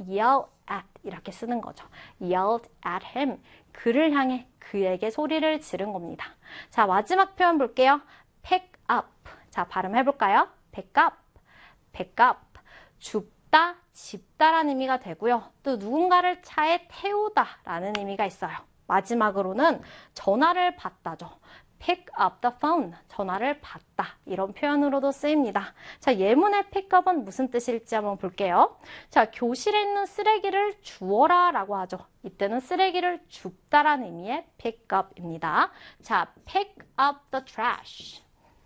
yell at 이렇게 쓰는 거죠. yelled at him. 그를 향해 그에게 소리를 지른 겁니다. 자, 마지막 표현 볼게요. pick up. 자, 발음해볼까요? pick up, pick up. 줍다, 집다라는 의미가 되고요. 또 누군가를 차에 태우다 라는 의미가 있어요. 마지막으로는 전화를 받다죠. pick up the phone, 전화를 받다 이런 표현으로도 쓰입니다. 자, 예문의 pick up은 무슨 뜻일지 한번 볼게요. 자, 교실에 있는 쓰레기를 주워라 라고 하죠. 이때는 쓰레기를 줍다라는 의미의 pick up입니다. 자, pick up the trash.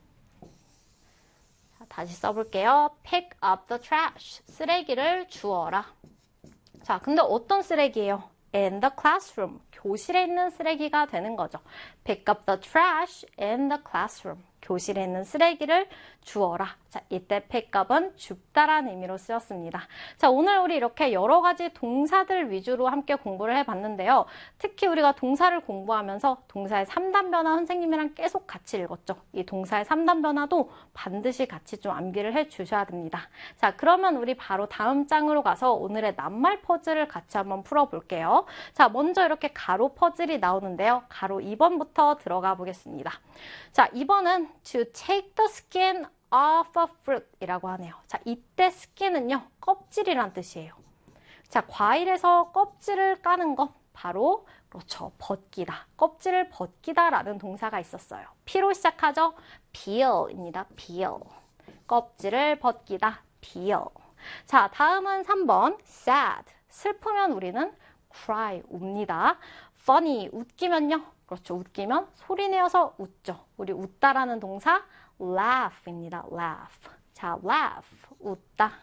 자, 다시 써볼게요. pick up the trash, 쓰레기를 주워라. 자, 근데 어떤 쓰레기예요? in the classroom, 교실에 있는 쓰레기가 되는 거죠. pick up the trash in the classroom, 교실에 있는 쓰레기를 주워라. 자, 이때 pick up은 줍다라는 의미로 쓰였습니다. 자, 오늘 우리 이렇게 여러 가지 동사들 위주로 함께 공부를 해봤는데요. 특히 우리가 동사를 공부하면서 동사의 3단 변화 선생님이랑 계속 같이 읽었죠. 이 동사의 3단 변화도 반드시 같이 좀 암기를 해주셔야 됩니다. 자, 그러면 우리 바로 다음 장으로 가서 오늘의 낱말 퍼즐을 같이 한번 풀어볼게요. 자, 먼저 이렇게 가로 퍼즐이 나오는데요. 가로 2번부터 들어가 보겠습니다. 자, 2번은 to take the skin off a fruit 이라고 하네요. 자, 이때 skin은요, 껍질이란 뜻이에요. 자, 과일에서 껍질을 까는 것, 바로 그렇죠, 벗기다. 껍질을 벗기다 라는 동사가 있었어요. P로 시작하죠? peel입니다. peel. 껍질을 벗기다. peel. 자, 다음은 3번 sad. 슬프면 우리는 cry, 웁니다. funny, 웃기면요. 그렇죠. 웃기면 소리 내어서 웃죠. 우리 웃다라는 동사 laugh입니다. laugh. 자, laugh, 웃다.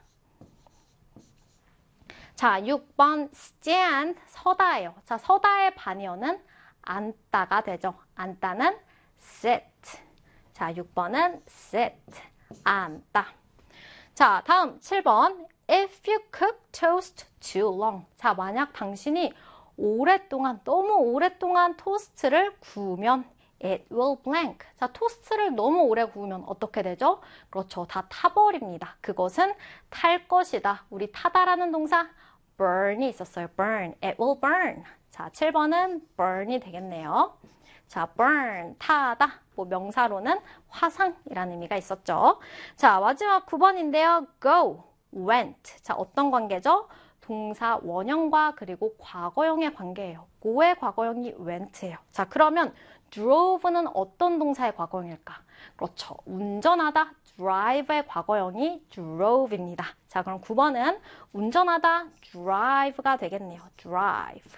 자, 6번 stand, 서다예요. 자, 서다의 반의어는 앉다가 되죠. 앉다는 sit. 자, 6번은 sit, 앉다. 자, 다음 7번 if you cook toast too long. 자, 만약 당신이 오랫동안, 너무 오랫동안 토스트를 구우면 it will blank. 자, 토스트를 너무 오래 구우면 어떻게 되죠? 그렇죠. 다 타버립니다. 그것은 탈 것이다. 우리 타다라는 동사 burn이 있었어요. burn. it will burn. 자, 7번은 burn이 되겠네요. 자, burn, 타다. 뭐 명사로는 화상이라는 의미가 있었죠. 자, 마지막 9번인데요. go, went. 자, 어떤 관계죠? 동사 원형과 그리고 과거형의 관계예요. go의 과거형이 went예요. 자, 그러면 drove는 어떤 동사의 과거형일까? 그렇죠. 운전하다, drive의 과거형이 drove입니다. 자, 그럼 9번은 운전하다, drive가 되겠네요. drive.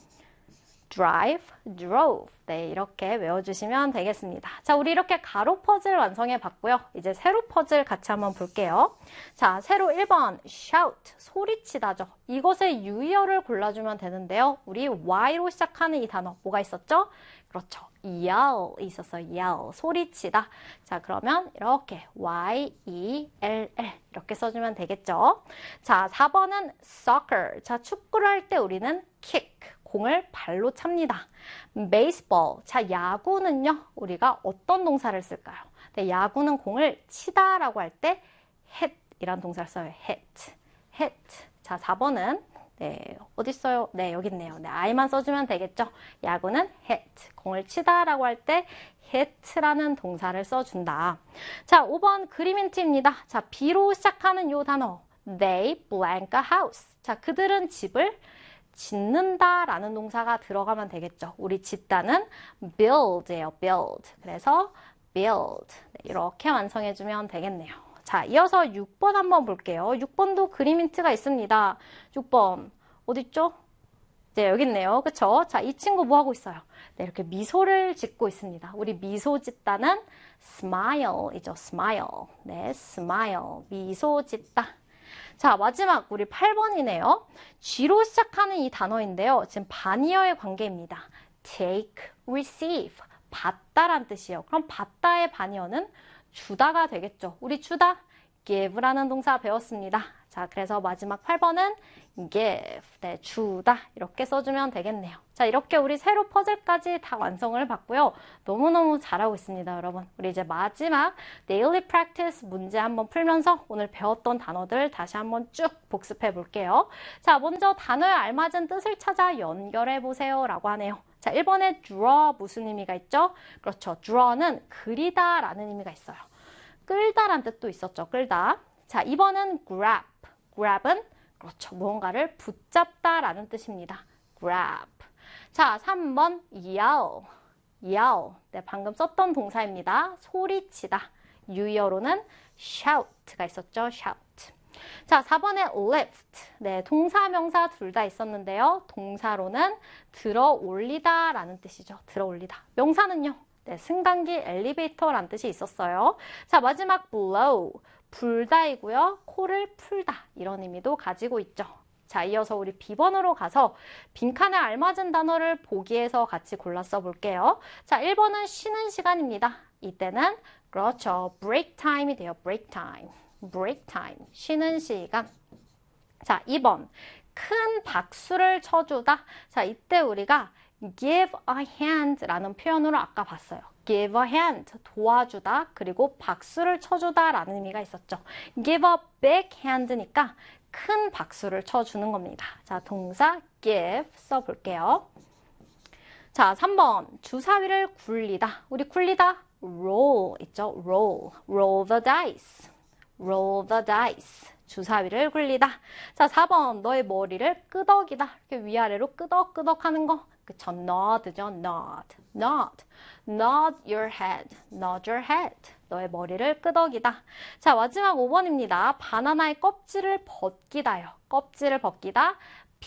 drive, drove. 네, 이렇게 외워주시면 되겠습니다. 자, 우리 이렇게 가로 퍼즐 완성해 봤고요. 이제 세로 퍼즐 같이 한번 볼게요. 자, 세로 1번, shout, 소리치다죠. 이것의 유의어를 골라주면 되는데요. 우리 Y로 시작하는 이 단어, 뭐가 있었죠? 그렇죠. yell 있었어요. yell, 소리치다. 자, 그러면 이렇게 Y-E-L-L 이렇게 써주면 되겠죠. 자, 4번은 soccer. 자, 축구를 할 때 우리는 kick, 공을 발로 찹니다. baseball. 자, 야구는요, 우리가 어떤 동사를 쓸까요? 네, 야구는 공을 치다라고 할 때 hit 이란 동사를 써요. hit. 자, 4번은 네, 어디 있어요? 네, 여기 있네요. 네, I만 써주면 되겠죠? 야구는 hit, 공을 치다라고 할 때 hit라는 동사를 써준다. 자, 5번 그림 힌트입니다. 자, B로 시작하는 요 단어, they blank a house. 자, 그들은 집을 짓는다라는 동사가 들어가면 되겠죠. 우리 짓다는 build예요, build. 그래서 build. 네, 이렇게 완성해주면 되겠네요. 자, 이어서 6번 한번 볼게요. 6번도 그림 힌트가 있습니다. 6번 어딨죠? 네, 여기 있네요. 그쵸? 자, 이 친구 뭐 하고 있어요? 네, 이렇게 미소를 짓고 있습니다. 우리 미소 짓다는 smile이죠. smile. 네, smile. 미소 짓다. 자, 마지막 우리 8번이네요. G로 시작하는 이 단어인데요. 지금 반의어의 관계입니다. take, receive. 받다란 뜻이에요. 그럼 받다의 반의어는 주다가 되겠죠. 우리 주다, give라는 동사 배웠습니다. 자, 그래서 마지막 8번은 give. 네, 주다. 이렇게 써주면 되겠네요. 자, 이렇게 우리 세로 퍼즐까지 다 완성을 봤고요. 너무너무 잘하고 있습니다, 여러분. 우리 이제 마지막 daily practice 문제 한번 풀면서 오늘 배웠던 단어들 다시 한번 쭉 복습해 볼게요. 자, 먼저 단어에 알맞은 뜻을 찾아 연결해 보세요 라고 하네요. 자, 1번에 draw 무슨 의미가 있죠? 그렇죠. draw는 그리다 라는 의미가 있어요. 끌다란 뜻도 있었죠. 끌다. 자, 2번은 grab. grab은 그렇죠. 무언가를 붙잡다 라는 뜻입니다. grab. 자, 3번 yell. yell. 네, 방금 썼던 동사입니다. 소리치다. 유의어로는 shout가 있었죠. shout. 자, 4번에 lift. 네, 동사, 명사 둘 다 있었는데요. 동사로는 들어 올리다 라는 뜻이죠. 들어 올리다. 명사는요. 네, 승강기 엘리베이터라는 뜻이 있었어요. 자, 마지막 blow. 불다이고요. 코를 풀다. 이런 의미도 가지고 있죠. 자, 이어서 우리 B번으로 가서 빈칸에 알맞은 단어를 보기에서 같이 골라 써볼게요. 자, 1번은 쉬는 시간입니다. 이때는 그렇죠. break time이 돼요. break time. break time. 쉬는 시간. 자, 2번. 큰 박수를 쳐주다. 자, 이때 우리가 give a hand 라는 표현으로 아까 봤어요. give a hand, 도와주다, 그리고 박수를 쳐주다 라는 의미가 있었죠. give a big hand니까 큰 박수를 쳐주는 겁니다. 자, 동사 give 써볼게요. 자, 3번. 주사위를 굴리다. 우리 굴리다 roll 있죠. roll. roll the dice. roll the dice. 주사위를 굴리다. 자, 4번. 너의 머리를 끄덕이다. 이렇게 위아래로 끄덕끄덕 하는 거. 그쵸. nod죠. nod. nod. nod your head. nod your head. 너의 머리를 끄덕이다. 자, 마지막 5번입니다. 바나나의 껍질을 벗기다요. 껍질을 벗기다.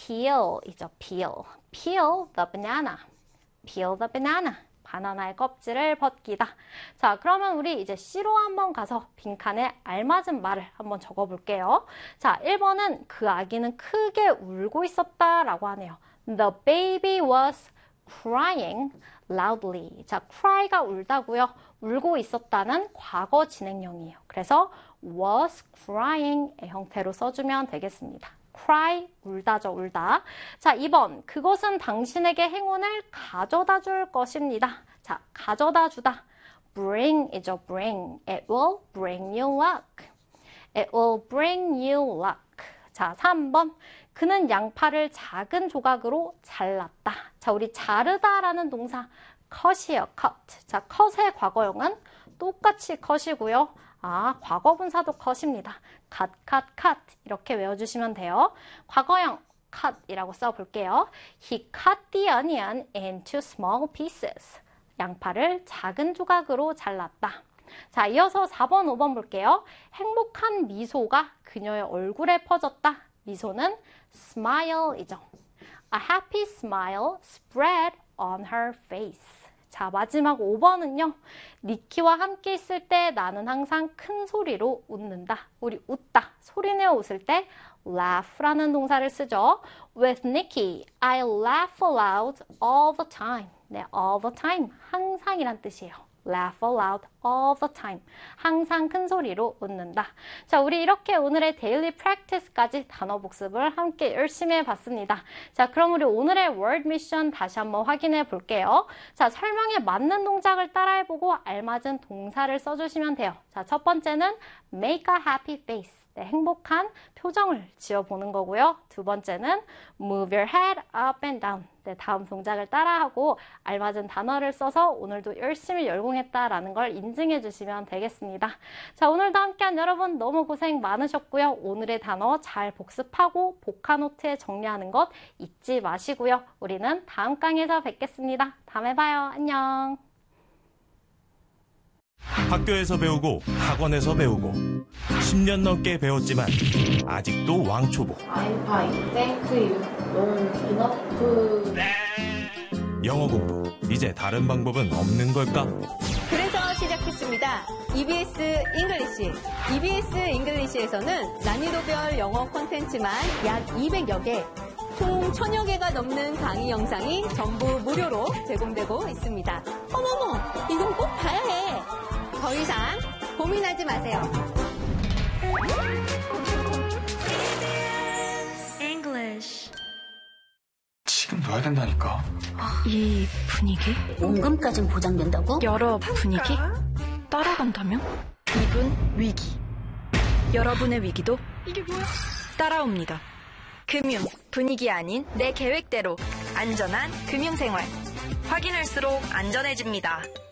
peel이죠. peel. peel the banana. peel the banana. 바나나의 껍질을 벗기다. 자, 그러면 우리 이제 C로 한번 가서 빈칸에 알맞은 말을 한번 적어볼게요. 자, 1번은 그 아기는 크게 울고 있었다 라고 하네요. The baby was crying loudly. 자, cry가 울다고요. 울고 있었다는 과거 진행형이에요. 그래서 was crying의 형태로 써주면 되겠습니다. cry, 울다죠, 울다. 자, 2번. 그것은 당신에게 행운을 가져다 줄 것입니다. 자, 가져다 주다. bring이죠, bring. It will bring you luck. It will bring you luck. 자, 3번. 그는 양파를 작은 조각으로 잘랐다. 자, 우리 자르다라는 동사 cut이에요, cut. 자, cut의 과거형은 똑같이 cut이고요. 아, 과거분사도 cut입니다. cut, cut, cut 이렇게 외워주시면 돼요. 과거형 cut이라고 써볼게요. He cut the onion into small pieces. 양파를 작은 조각으로 잘랐다. 자, 이어서 4번, 5번 볼게요. 행복한 미소가 그녀의 얼굴에 퍼졌다. 미소는 smile이죠. A happy smile spread on her face. 자, 마지막 5번은요. 니키와 함께 있을 때 나는 항상 큰 소리로 웃는다. 우리 웃다, 소리내어 웃을 때 laugh라는 동사를 쓰죠. With Nikki, I laugh aloud all the time. 네, all the time. 항상이란 뜻이에요. laugh aloud all the time. 항상 큰 소리로 웃는다. 자, 우리 이렇게 오늘의 daily practice까지 단어 복습을 함께 열심히 해봤습니다. 자, 그럼 우리 오늘의 word mission 다시 한번 확인해 볼게요. 자, 설명에 맞는 동작을 따라해보고 알맞은 동사를 써주시면 돼요. 자, 첫 번째는 make a happy face. 네, 행복한 표정을 지어보는 거고요. 두 번째는 move your head up and down. 네, 다음 동작을 따라하고 알맞은 단어를 써서 오늘도 열심히 열공했다라는 걸 인증해 주시면 되겠습니다. 자, 오늘도 함께한 여러분 너무 고생 많으셨고요. 오늘의 단어 잘 복습하고 복화노트에 정리하는 것 잊지 마시고요. 우리는 다음 강의에서 뵙겠습니다. 다음에 봐요. 안녕. 학교에서 배우고 학원에서 배우고 10년 넘게 배웠지만 아직도 왕초보. I'm fine. Thank you. enough. 영어 공부 이제 다른 방법은 없는 걸까? 그래서 시작했습니다. EBS 잉글리시. EBS 잉글리시에서는 난이도별 영어 콘텐츠만 약 200여 개, 총 1000여 개가 넘는 강의 영상이 전부 무료로 제공되고 있습니다. 어머머, 이건 꼭 봐야 해. 더 이상 고민하지 마세요. English. 지금 넣어야 된다니까. 이 분위기? 원금까진 보장된다고? 여러 분위기? 따라간다면? 이분 위기. 여러분의 위기도 이게 뭐야? 따라옵니다. 금융 분위기 아닌 내 계획대로 안전한 금융생활. 확인할수록 안전해집니다.